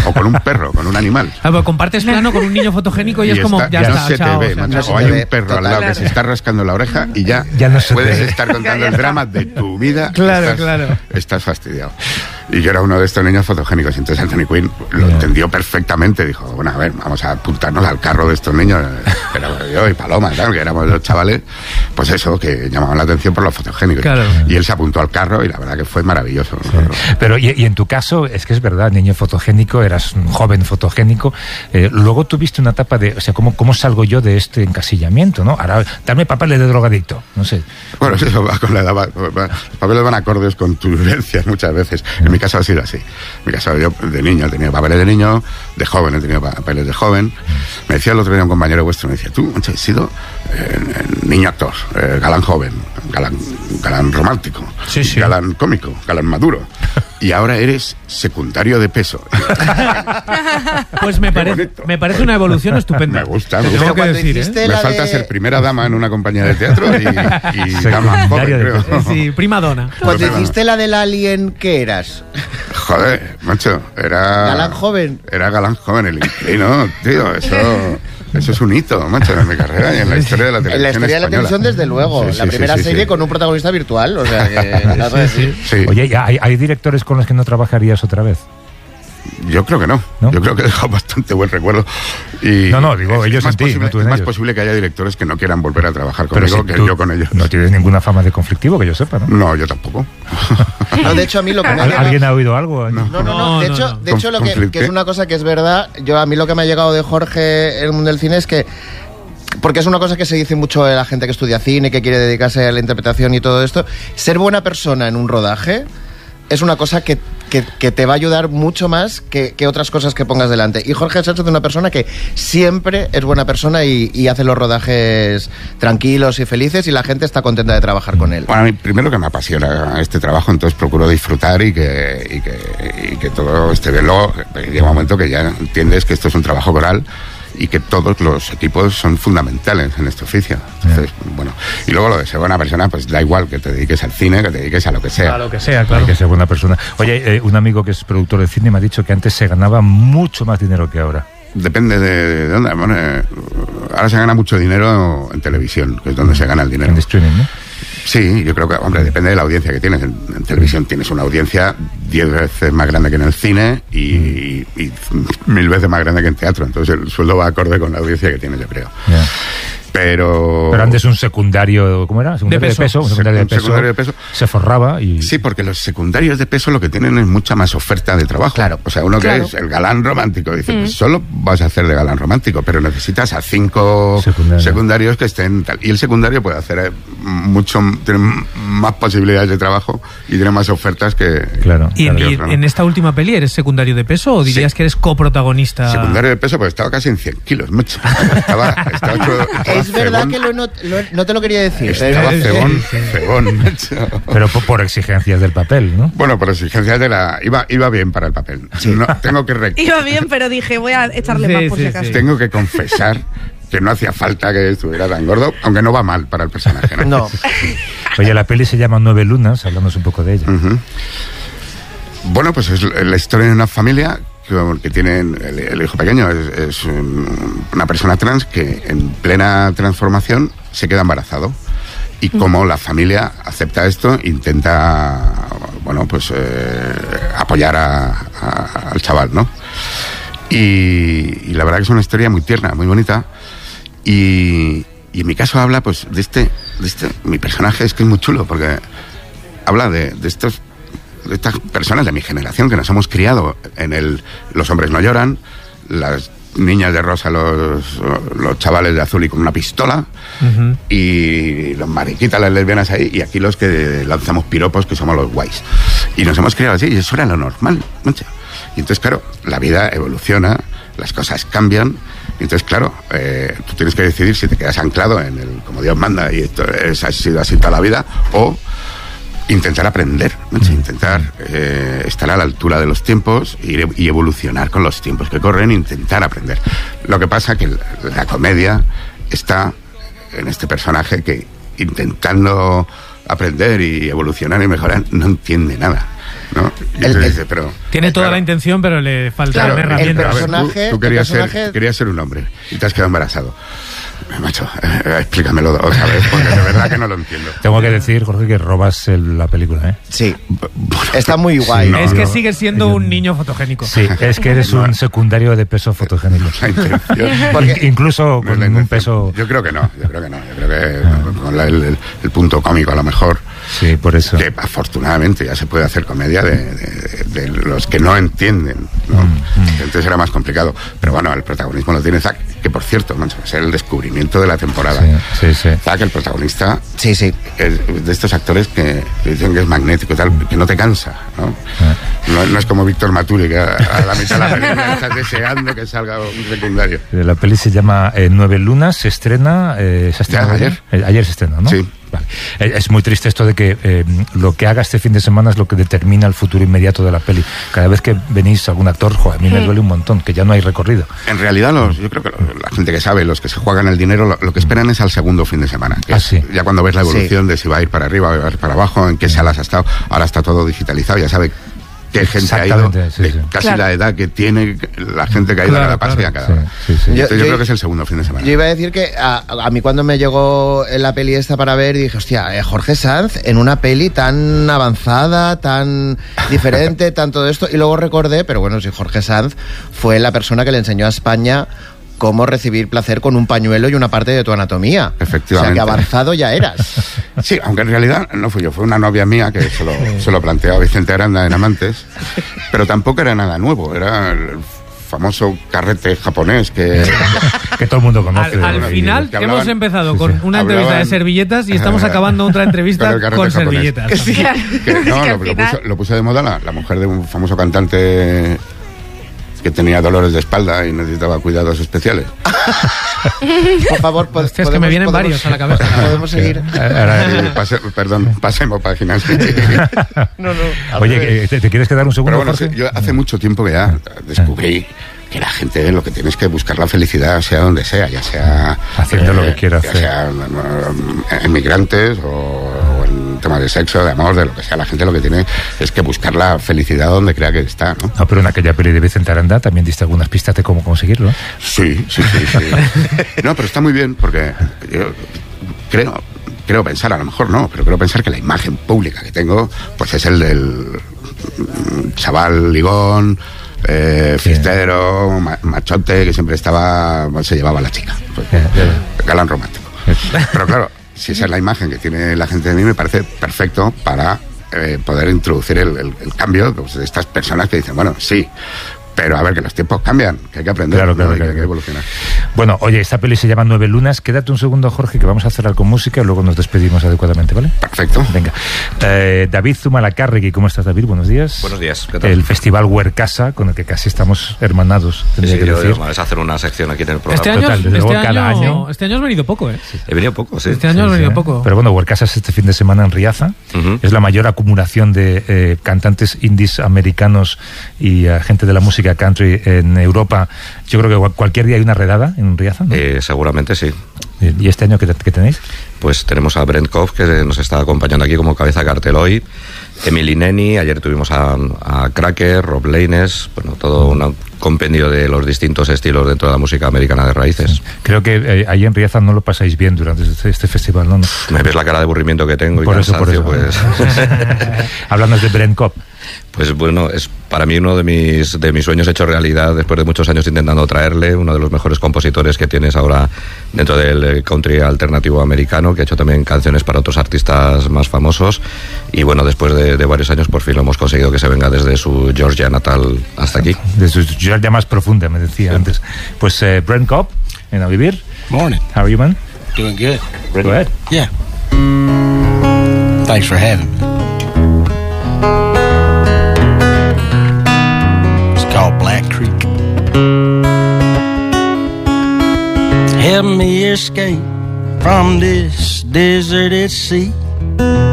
o con un perro, con un animal. Pues compartes plano con un niño fotogénico y es como, ya no está, se chao, te ve, macho. O hay un perro al lado que se está rascando la oreja y ya no se puedes te ve. estar contando el drama de tu vida. Claro. Estás fastidiado. Y yo era uno de estos niños fotogénicos. Y entonces Anthony Quinn lo entendió perfectamente. Dijo, bueno, a ver, vamos a apuntarnos al carro de estos niños. Pero yo y Paloma, claro, que éramos los chavales, pues eso, que llamaban la atención por los fotogénicos. Claro. Y él se apuntó al carro y la verdad que fue maravilloso. Sí. Pero y en tu caso, es que es verdad, niño fotogénico, eras un joven fotogénico. Luego tuviste una etapa de, o sea, ¿cómo salgo yo de este encasillamiento, no? Ahora, dame papeles de drogadicto, no sé. Bueno, eso va con la edad. Los papeles van acordes con tus vivencias muchas veces. En mi caso ha sido así. En mi caso yo de niño he tenido papeles de niño, de joven he tenido papeles de joven. Me decía el otro día un compañero vuestro, me decía, tú, has sido niño actor, galán joven, galán romántico, galán cómico, galán maduro. Y ahora eres secundario de peso. Pues me parece una evolución estupenda. Me gusta. Tengo que decir, Me falta ser primera dama en una compañía de teatro y dama joven, creo. Sí, prima dona. Cuando hiciste la del Alien, ¿qué eras? Joder, macho, era... ¿Galán joven? Era galán joven, el inclino, tío, eso es un hito, macho, en mi carrera y en la historia de la televisión. En la historia de la televisión, desde luego. La primera serie con un protagonista virtual, o sea que... Sí. Oye, ¿hay directores con los que no trabajarías otra vez? Yo creo que no. Yo creo que he dejado bastante buen recuerdo. Y digo, ellos en ti, no tú en ellos. Es más posible que haya directores que no quieran volver a trabajar conmigo que yo con ellos. No tienes ninguna fama de conflictivo, que yo sepa, ¿no? No, yo tampoco. No, de hecho, a mí lo que me ha llegado... ¿Alguien ha oído algo? No. De hecho, lo que es una cosa que es verdad, a mí lo que me ha llegado de Jorge en el mundo del cine es que, porque es una cosa que se dice mucho de la gente que estudia cine, que quiere dedicarse a la interpretación y todo esto, ser buena persona en un rodaje es una cosa que te va a ayudar mucho más que otras cosas que pongas delante. Y Jorge Sánchez es una persona que siempre es buena persona y hace los rodajes tranquilos y felices y la gente está contenta de trabajar con él. Bueno, a mí primero que me apasiona este trabajo, entonces procuro disfrutar y que todo esté bien. Luego llega un momento que ya entiendes que esto es un trabajo coral y que todos los equipos son fundamentales en este oficio. Entonces, bueno, y luego lo de ser buena persona, pues da igual que te dediques al cine, que te dediques a lo que sea. A lo que sea, claro. Hay que ser buena persona. Oye, un amigo que es productor de cine me ha dicho que antes se ganaba mucho más dinero que ahora. Depende de dónde. Bueno, ahora se gana mucho dinero en televisión, que es donde se gana el dinero. En streaming, ¿no? Sí, yo creo que, hombre, depende de la audiencia que tienes. En televisión tienes una audiencia 10 veces más grande que en el cine y 1000 veces más grande que en teatro. Entonces el sueldo va acorde con la audiencia que tienes, yo creo. Yeah. Pero antes un secundario, ¿cómo era? Secundario de peso. Un secundario de peso se forraba y... Sí, porque los secundarios de peso lo que tienen es mucha más oferta de trabajo. Claro. O sea, uno que es el galán romántico, dice, pues solo vas a hacer de galán romántico, pero necesitas a 5 secundarios que estén tal. Y el secundario puede hacer tiene más posibilidades de trabajo y tiene más ofertas que... Claro. ¿Y en esta última peli eres secundario de peso o dirías que eres coprotagonista? Secundario de peso, pues estaba casi en 100 kilos, mucho. Estaba es verdad que no te lo quería decir. Estaba cebón. Pero por exigencias del papel, ¿no? Bueno, por exigencias de la... Iba bien para el papel. No, tengo que Iba bien, pero dije, voy a echarle más por si acaso. Tengo que confesar que no hacía falta que estuviera tan gordo, aunque no va mal para el personaje. No. Oye, la peli se llama 9 lunas, hablamos un poco de ella. Bueno, pues es la historia de una familia que tienen el hijo pequeño, es una persona trans que en plena transformación se queda embarazado. Y como la familia acepta esto, intenta, bueno, pues apoyar al chaval, ¿no? Y la verdad que es una historia muy tierna, muy bonita. Y en mi caso habla, pues, de este, mi personaje es que es muy chulo, porque habla de estas personas de mi generación que nos hemos criado en los hombres no lloran, las niñas de rosa, los chavales de azul y con una pistola, y los mariquitas, las lesbianas ahí, y aquí los que lanzamos piropos, que somos los guays. Y nos hemos criado así, y eso era lo normal, mucho. Y entonces, claro, la vida evoluciona, las cosas cambian, y entonces, claro, tú tienes que decidir si te quedas anclado en el como Dios manda, y esto ha sido así toda la vida, o intentar aprender, intentar estar a la altura de los tiempos y evolucionar con los tiempos que corren, intentar aprender. Lo que pasa que la comedia está en este personaje que, intentando aprender y evolucionar y mejorar, no entiende nada. ¿no? Y entonces dice, pero... Tiene toda la intención, pero le falta herramientas. El personaje... Tú querías ser un hombre y te has quedado embarazado. Macho, explícamelo otra vez, porque de verdad que no lo entiendo. Tengo que decir, Jorge, que robas la película, ¿eh? Sí. Bueno, está muy guay. Sí, es que sigues siendo un niño fotogénico. Sí, es que eres un secundario de peso fotogénico. La intención. Incluso con un peso... Yo creo que no. Yo creo que con el punto cómico, a lo mejor. Sí, por eso. Que afortunadamente ya se puede hacer comedia de los que no entienden, ¿no? Entonces era más complicado. Pero bueno, el protagonismo lo tiene Zac, que por cierto, macho, es el descubrimiento de la temporada. Sí. Zac, el protagonista, sí. Es de estos actores que dicen que es magnético y tal, que no te cansa, ¿no? No es como Víctor Maturi, que a la mitad de la película estás deseando que salga un secundario. La peli se llama 9 lunas, se estrena... ayer. Ayer se estrena, ¿no? Sí. Vale. Es muy triste esto de que lo que haga este fin de semana es lo que determina el futuro inmediato de la peli. Cada vez que venís algún actor, a mí me duele un montón, que ya no hay recorrido. En realidad, yo creo que la gente que sabe, los que se juegan el dinero, lo que esperan es al segundo fin de semana. Sí. Ya cuando ves la evolución de si va a ir para arriba, va a ir para abajo, en qué salas ha estado, ahora está todo digitalizado, ya sabe qué gente ha ido, casi la edad que tiene la gente que ha ido a la pasea cada vez. Yo creo que es el segundo fin de semana. Yo iba a decir que a mí cuando me llegó la peli esta para ver, dije, hostia, Jorge Sanz en una peli tan avanzada, tan diferente, tan todo esto, y luego recordé, pero bueno, si Jorge Sanz fue la persona que le enseñó a España cómo recibir placer con un pañuelo y una parte de tu anatomía. Efectivamente. O sea, que avanzado ya eras. Sí, aunque en realidad no fui yo, fue una novia mía que se lo planteó a Vicente Aranda en Amantes, pero tampoco era nada nuevo, era el famoso carrete japonés que todo el mundo conoce. Al final hemos empezado con una entrevista de servilletas y estamos acabando otra entrevista con servilletas. Lo puso de moda la mujer de un famoso cantante que tenía dolores de espalda y necesitaba cuidados especiales. Por favor, es que me vienen varios a la cabeza. ¿Podemos seguir? Pasemos páginas. No. Oye, ¿te quieres quedar un segundo? Pero bueno, yo hace mucho tiempo que ya descubrí que la gente lo que tiene es que buscar la felicidad sea donde sea, ya sea haciendo lo que quiera hacer, ya sea emigrantes o en temas de sexo, de amor, de lo que sea. La gente lo que tiene es que buscar la felicidad donde crea que está, ¿no? No, pero en aquella peli de Vicente Aranda también diste algunas pistas de cómo conseguirlo. Sí. No, pero está muy bien porque yo creo pensar, a lo mejor no, pero creo pensar que la imagen pública que tengo pues es el del chaval ligón, fiestero, machote, que siempre se llevaba a la chica. Pues, galán romántico. Pero claro, si esa es la imagen que tiene la gente de mí, me parece perfecto para poder introducir el cambio pues, de estas personas que dicen, bueno, sí, pero a ver, que los tiempos cambian, que hay que aprender, claro, que hay que evolucionar. Bueno, oye, esta peli se llama 9 lunas. Quédate un segundo, Jorge, que vamos a cerrar con música y luego nos despedimos adecuadamente, ¿vale? Perfecto. Venga. David Zumalacárregui, ¿cómo estás, David? Buenos días. Buenos días, ¿qué tal? El Festival Huercasa, con el que casi estamos hermanados, tendría que decir. Es hacer una sección aquí en el programa. Este año has venido poco, ¿eh? Sí. He venido poco, sí. Este año has venido poco. Pero bueno, Huercasa es este fin de semana en Riaza. Es la mayor acumulación de cantantes indies americanos y gente de la música country en Europa. Yo creo que cualquier día hay una redada en Riaza, ¿no? Seguramente sí. ¿Y este año qué tenéis? Pues tenemos a Brent Koff, que nos está acompañando aquí como cabeza de cartel hoy, Emily Neni, ayer tuvimos a Cracker, Rob Laines, bueno, todo un compendio de los distintos estilos dentro de la música americana de raíces. Sí. Creo que ahí en Riaza no lo pasáis bien durante este festival, ¿no? Me ves la cara de aburrimiento que tengo y cansancio, pues... Hablando de Brent Koff. Pues bueno, es para mí uno de mis sueños hecho realidad después de muchos años intentando traerle, uno de los mejores compositores que tienes ahora dentro del country alternativo americano, que ha hecho también canciones para otros artistas más famosos, y bueno, después de varios años por fin lo hemos conseguido que se venga desde su Georgia natal hasta aquí. Desde su Georgia más profunda, me decía antes. Pues Brent Kopp, en A Vivir. Morning. How are you, man? Doing good. Go ahead. Yeah. Thanks for having me. Called Black Creek. Help me escape from this deserted sea.